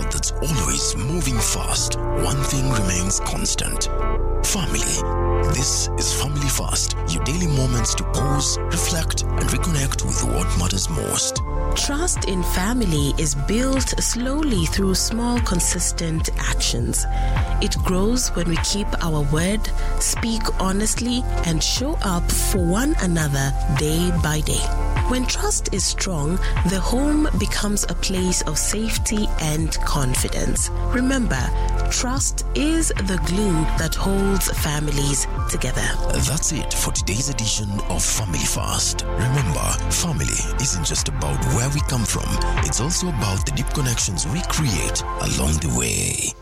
world that's always moving fast, one thing remains constant: family. This is Family First, your daily moments to pause, reflect, and reconnect with what matters most. Trust in family is built slowly through small, consistent actions. It grows when we keep our word, speak honestly, and show up for one another day by day. When trust is strong, the home becomes a place of safety and confidence. Remember, trust is the glue that holds families together. That's it for today's edition of Family First. Remember, family isn't just about where we come from, it's also about the deep connections we create along the way.